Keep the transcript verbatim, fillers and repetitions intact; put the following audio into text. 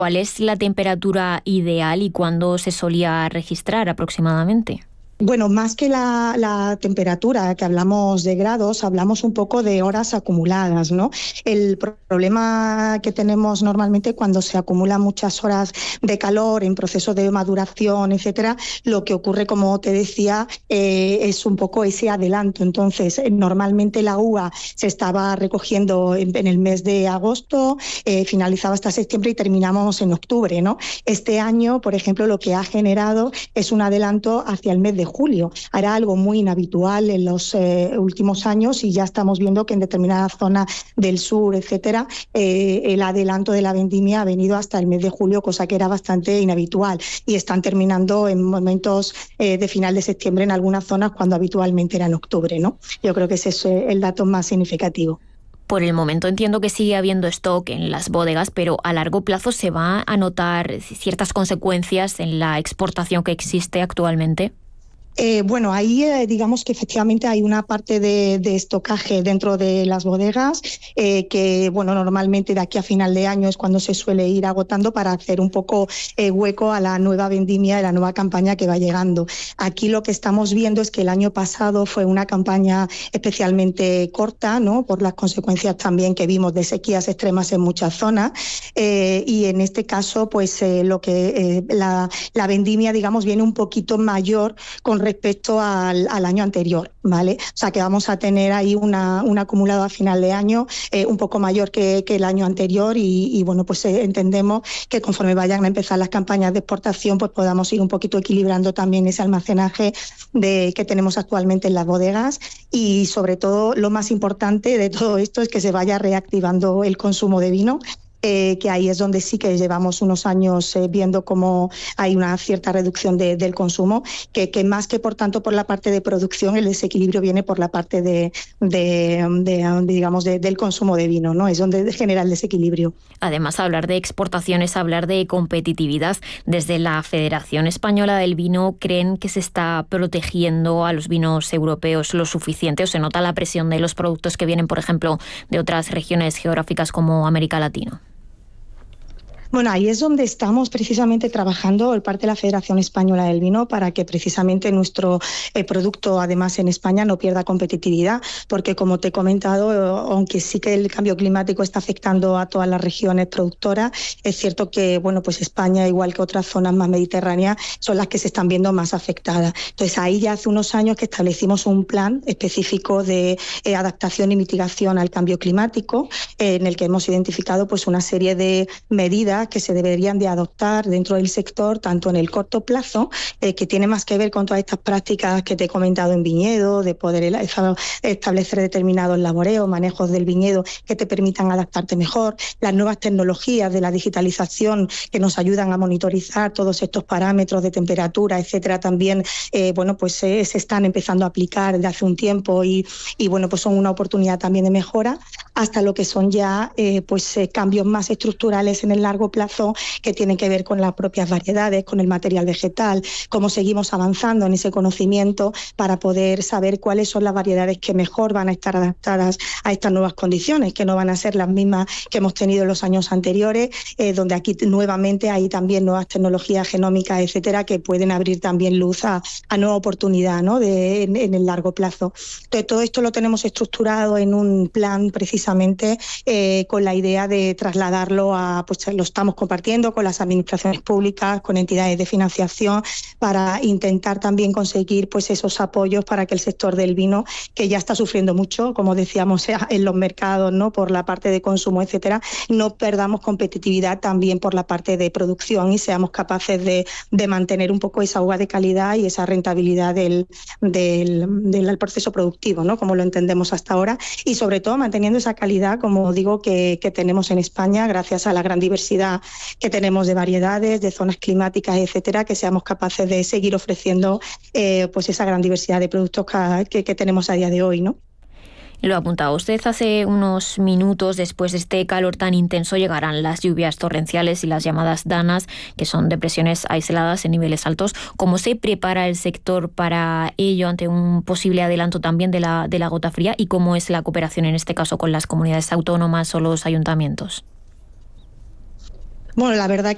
¿Cuál es la temperatura ideal y cuándo se solía registrar aproximadamente? Bueno, más que la, la temperatura, que hablamos de grados, hablamos un poco de horas acumuladas, ¿no? El pro- problema que tenemos normalmente cuando se acumulan muchas horas de calor en proceso de maduración, etcétera, lo que ocurre, como te decía, eh, es un poco ese adelanto. Entonces, eh, normalmente la uva se estaba recogiendo en, en el mes de agosto, eh, finalizaba hasta septiembre y terminamos en octubre, ¿no? Este año, por ejemplo, lo que ha generado es un adelanto hacia el mes de julio. Era algo muy inhabitual en los eh, últimos años y ya estamos viendo que en determinadas zonas del sur, etcétera, eh, el adelanto de la vendimia ha venido hasta el mes de julio, cosa que era bastante inhabitual. Y están terminando en momentos eh, de final de septiembre en algunas zonas cuando habitualmente era en octubre, ¿no? Yo creo que ese es eh, el dato más significativo. Por el momento entiendo que sigue habiendo stock en las bodegas, pero a largo plazo se va a notar ciertas consecuencias en la exportación que existe actualmente. Eh, bueno, ahí eh, digamos que efectivamente hay una parte de, de estocaje dentro de las bodegas eh, que, bueno, normalmente de aquí a final de año es cuando se suele ir agotando para hacer un poco eh, hueco a la nueva vendimia y la nueva campaña que va llegando. Aquí lo que estamos viendo es que el año pasado fue una campaña especialmente corta, ¿no? Por las consecuencias también que vimos de sequías extremas en muchas zonas eh, y en este caso, pues eh, lo que eh, la, la vendimia, digamos, viene un poquito mayor con respecto al, al año anterior, ¿vale? O sea que vamos a tener ahí una, un acumulado a final de año eh, un poco mayor que, que el año anterior y, y bueno, pues eh, entendemos que conforme vayan a empezar las campañas de exportación, pues podamos ir un poquito equilibrando también ese almacenaje de, que tenemos actualmente en las bodegas y sobre todo lo más importante de todo esto es que se vaya reactivando el consumo de vino. Eh, que ahí es donde sí que llevamos unos años eh, viendo cómo hay una cierta reducción de, del consumo, que, que más que por tanto por la parte de producción, el desequilibrio viene por la parte de, de, de, de digamos, de, del consumo de vino, ¿no? Es donde genera el desequilibrio. Además, hablar de exportación es hablar de competitividad. Desde la Federación Española del Vino, ¿creen que se está protegiendo a los vinos europeos lo suficiente o se nota la presión de los productos que vienen, por ejemplo, de otras regiones geográficas como América Latina? Bueno, ahí es donde estamos precisamente trabajando el parte de la Federación Española del Vino para que precisamente nuestro eh, producto, además en España, no pierda competitividad, porque como te he comentado, eh, aunque sí que el cambio climático está afectando a todas las regiones productoras, es cierto que bueno, pues España, igual que otras zonas más mediterráneas, son las que se están viendo más afectadas. Entonces ahí ya hace unos años que establecimos un plan específico de eh, adaptación y mitigación al cambio climático, eh, en el que hemos identificado pues una serie de medidas que se deberían de adoptar dentro del sector, tanto en el corto plazo, eh, que tiene más que ver con todas estas prácticas que te he comentado en viñedo, de poder establecer determinados laboreos, manejos del viñedo que te permitan adaptarte mejor, las nuevas tecnologías de la digitalización que nos ayudan a monitorizar todos estos parámetros de temperatura, etcétera, también, eh, bueno, pues eh, se están empezando a aplicar desde hace un tiempo y, y bueno, pues son una oportunidad también de mejora, hasta lo que son ya, eh, pues eh, cambios más estructurales en el largo plazo que tienen que ver con las propias variedades, con el material vegetal, cómo seguimos avanzando en ese conocimiento para poder saber cuáles son las variedades que mejor van a estar adaptadas a estas nuevas condiciones, que no van a ser las mismas que hemos tenido en los años anteriores, eh, donde aquí nuevamente hay también nuevas tecnologías genómicas, etcétera, que pueden abrir también luz a, a nueva oportunidad, ¿no? de, en, en el largo plazo. Entonces, todo esto lo tenemos estructurado en un plan precisamente eh, con la idea de trasladarlo a, pues lo estamos compartiendo con las administraciones públicas, con entidades de financiación, para intentar también conseguir pues esos apoyos para que el sector del vino, que ya está sufriendo mucho, como decíamos, en los mercados, ¿no? Por la parte de consumo, etcétera, no perdamos competitividad también por la parte de producción y seamos capaces de, de mantener un poco esa uva de calidad y esa rentabilidad del, del, del proceso productivo, ¿no? Como lo entendemos hasta ahora, y sobre todo manteniendo esa calidad, como digo, que, que tenemos en España gracias a la gran diversidad que tenemos de variedades, de zonas climáticas, etcétera, que seamos capaces de seguir ofreciendo eh, pues esa gran diversidad de productos que, que tenemos a día de hoy, ¿no? Lo apuntaba usted hace unos minutos. Después de este calor tan intenso llegarán las lluvias torrenciales y las llamadas danas, que son depresiones aisladas en niveles altos. ¿Cómo se prepara el sector para ello ante un posible adelanto también de la, de la gota fría? ¿Y cómo es la cooperación en este caso con las comunidades autónomas o los ayuntamientos? Bueno, la verdad